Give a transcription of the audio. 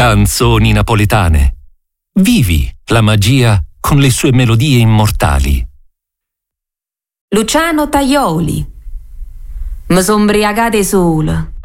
Canzoni napoletane. Vivi la magia con le sue melodie immortali. Luciano Tajoli. Mi son briagate sola.